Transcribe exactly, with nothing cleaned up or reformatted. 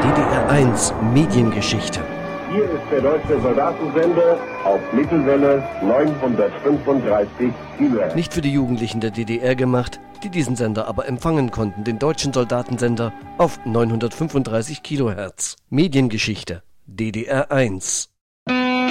D D R eins Mediengeschichte. Hier ist der deutsche Soldatensender auf Mittelwelle neunhundertfünfunddreißig Kilohertz. Nicht für die Jugendlichen der D D R gemacht, die diesen Sender aber empfangen konnten, den deutschen Soldatensender auf neunhundertfünfunddreißig Kilohertz. Mediengeschichte D D R eins.